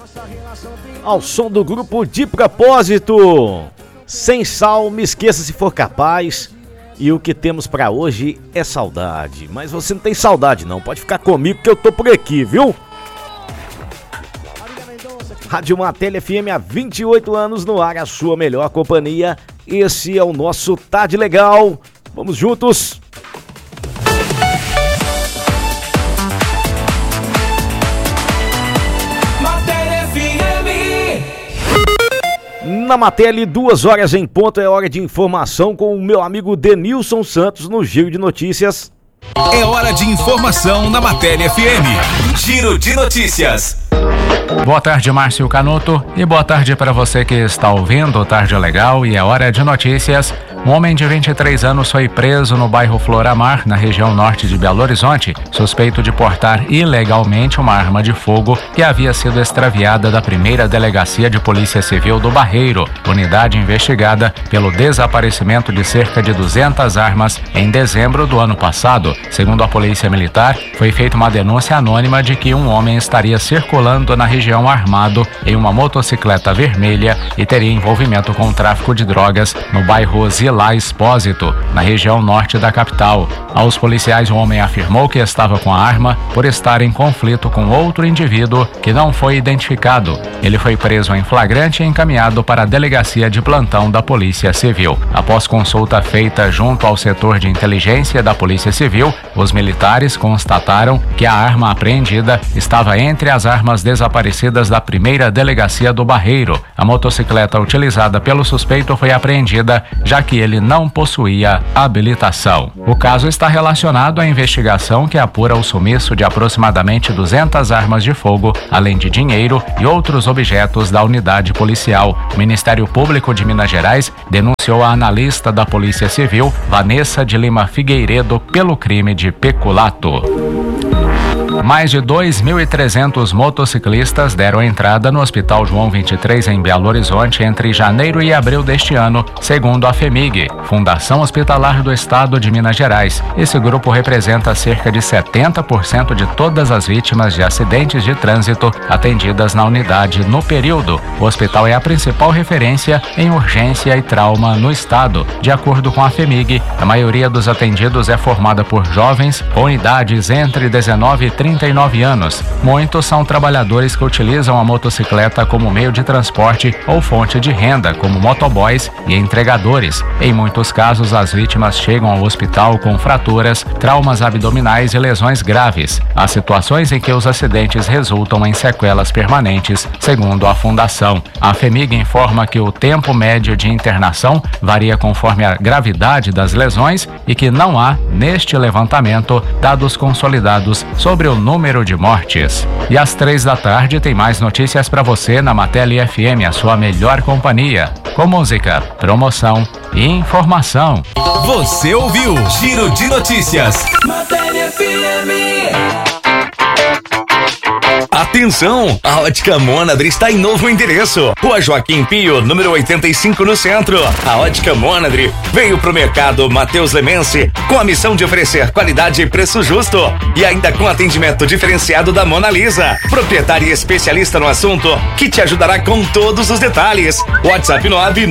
Ao som do grupo De Propósito. Sem sal, me esqueça se for capaz. E o que temos pra hoje é saudade. Mas você não tem saudade não, pode ficar comigo que eu tô por aqui, viu? Rádio Martelli FM há 28 anos no ar, a sua melhor companhia. Esse é o nosso Tarde Legal. Vamos juntos! Na Martelli, 2 horas em ponto, é hora de informação com o meu amigo Denilson Santos no Giro de Notícias. É hora de informação na Martelli FM. Giro de Notícias. Boa tarde, Márcio Canuto, e boa tarde para você que está ouvindo o Tarde Legal e é hora de notícias. Um homem de 23 anos foi preso no bairro Floramar, na região norte de Belo Horizonte, suspeito de portar ilegalmente uma arma de fogo que havia sido extraviada da primeira delegacia de Polícia Civil do Barreiro, unidade investigada pelo desaparecimento de cerca de 200 armas em dezembro do ano passado. Segundo a Polícia Militar, foi feita uma denúncia anônima de que um homem estaria circulando na região armado em uma motocicleta vermelha e teria envolvimento com o tráfico de drogas no bairro Zilá Expósito, na região norte da capital. Aos policiais, o homem afirmou que estava com a arma por estar em conflito com outro indivíduo que não foi identificado. Ele foi preso em flagrante e encaminhado para a delegacia de plantão da Polícia Civil. Após consulta feita junto ao setor de inteligência da Polícia Civil, os militares constataram que a arma apreendida estava entre as armas desaparecidas da primeira delegacia do Barreiro. A motocicleta utilizada pelo suspeito foi apreendida, já que ele não possuía habilitação. O caso está relacionado à investigação que apura o sumiço de aproximadamente 200 armas de fogo, além de dinheiro e outros objetos da unidade policial. O Ministério Público de Minas Gerais denunciou a analista da Polícia Civil, Vanessa de Lima Figueiredo, pelo crime de peculato. Mais de 2.300 motociclistas deram entrada no Hospital João 23 em Belo Horizonte entre janeiro e abril deste ano, segundo a FEMIG, Fundação Hospitalar do Estado de Minas Gerais. Esse grupo representa cerca de 70% de todas as vítimas de acidentes de trânsito atendidas na unidade no período. O hospital é a principal referência em urgência e trauma no estado. De acordo com a FEMIG, a maioria dos atendidos é formada por jovens com idades entre 19 e 39 anos. Muitos são trabalhadores que utilizam a motocicleta como meio de transporte ou fonte de renda, como motoboys e entregadores. Em muitos casos, as vítimas chegam ao hospital com fraturas, traumas abdominais e lesões graves. Há situações em que os acidentes resultam em sequelas permanentes, segundo a Fundação. A FEMIG informa que o tempo médio de internação varia conforme a gravidade das lesões e que não há, neste levantamento, dados consolidados sobre o número de mortes. E às 15h tem mais notícias para você na Martelli FM, a sua melhor companhia, com música, promoção e informação. Você ouviu Giro de Notícias. Martelli FM. Atenção! A Ótica Mônadre está em novo endereço. Rua Joaquim Pio, número 85, no centro. A Ótica Mônadre veio pro mercado Matheus Lemense com a missão de oferecer qualidade e preço justo. E ainda com atendimento diferenciado da Mona Lisa, proprietária e especialista no assunto, que te ajudará com todos os detalhes. WhatsApp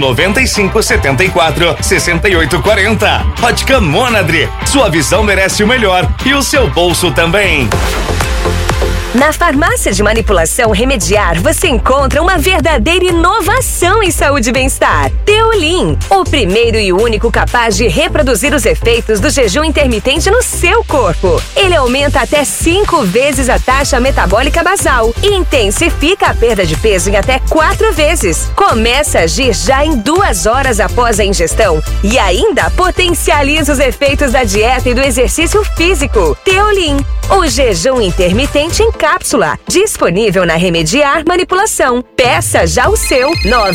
995746840. Ótica Mônadre. Sua visão merece o melhor e o seu bolso também. Na farmácia de manipulação Remediar, você encontra uma verdadeira inovação em saúde e bem-estar. Teolin, o primeiro e único capaz de reproduzir os efeitos do jejum intermitente no seu corpo. Ele aumenta até 5 vezes a taxa metabólica basal e intensifica a perda de peso em até 4 vezes. Começa a agir já em 2 horas após a ingestão e ainda potencializa os efeitos da dieta e do exercício físico. Teolin, o jejum intermitente em cápsula, disponível na Remediar Manipulação. Peça já o seu.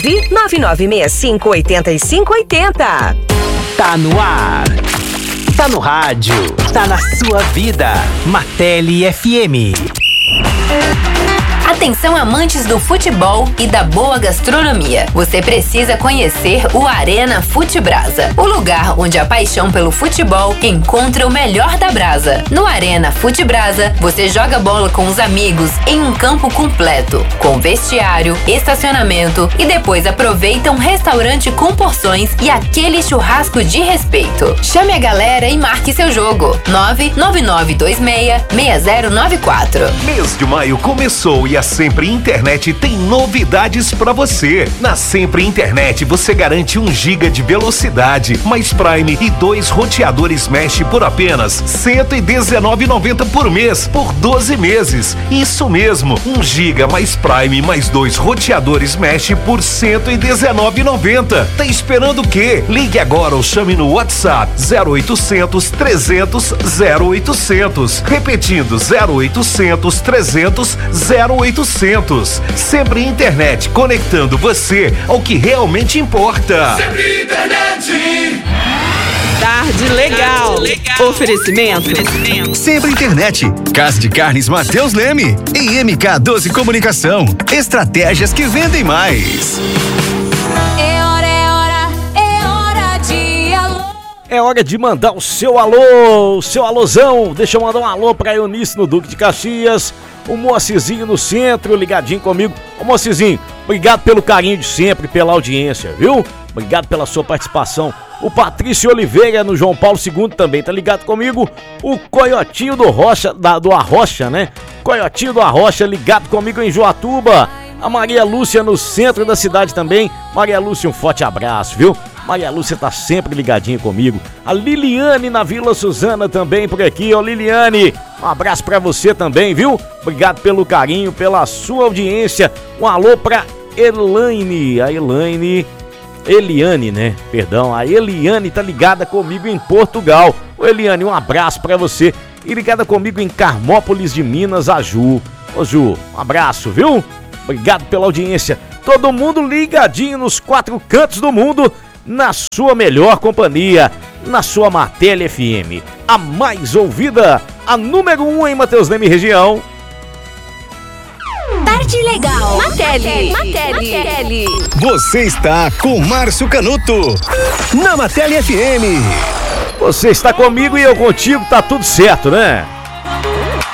999658580. Tá no ar, tá no rádio, tá na sua vida. Martelli FM. A Atenção amantes do futebol e da boa gastronomia. Você precisa conhecer o Arena Futebrasa, o lugar onde a paixão pelo futebol encontra o melhor da brasa. No Arena Futebrasa, você joga bola com os amigos em um campo completo, com vestiário, estacionamento e depois aproveita um restaurante com porções e aquele churrasco de respeito. Chame a galera e marque seu jogo. 99926-6094. Mês de maio começou e a Sempre Internet tem novidades pra você. Na Sempre Internet você garante 1 GB de velocidade, mais Prime e 2 roteadores Mesh por apenas R$ 119,90 por mês, por 12 meses. Isso mesmo, 1 GB mais Prime mais 2 roteadores Mesh por R$ 119,90. Tá esperando o quê? Ligue agora ou chame no WhatsApp 0800 300 0800. Repetindo, 0800 300 0800. Sempre Internet, conectando você ao que realmente importa. Sempre Internet. Tarde legal. Oferecimento. Sempre Internet. Casa de Carnes Matheus Leme. E MK12 Comunicação. Estratégias que vendem mais. É hora de mandar o seu alô, o seu alôzão. Deixa eu mandar um alô pra Eunice no Duque de Caxias, o Moacizinho no centro, ligadinho comigo. Ô Moacizinho, obrigado pelo carinho de sempre, pela audiência, viu? Obrigado pela sua participação. O Patrício Oliveira no João Paulo II também tá ligado comigo. O Coiotinho do Rocha, do Arrocha, né? Coiotinho do Arrocha ligado comigo em Joatuba. A Maria Lúcia no centro da cidade também. Maria Lúcia, um forte abraço, viu? Maria Lúcia tá sempre ligadinha comigo. A Liliane na Vila Suzana também por aqui. Ô Liliane, um abraço pra você também, viu? Obrigado pelo carinho, pela sua audiência. Um alô pra Elaine. A Eliane, né? Perdão, a Eliane tá ligada comigo em Portugal. Ô Eliane, um abraço pra você. E ligada comigo em Carmópolis de Minas, a Ju. Ô Ju, um abraço, viu? Obrigado pela audiência. Todo mundo ligadinho nos 4 cantos do mundo, na sua melhor companhia, na sua Martelli FM. A mais ouvida, a número 1 em Matheus Leme região. Tarde legal. Martelli. Você está com Márcio Canuto na Martelli FM. Você está comigo e eu contigo, tá tudo certo, né?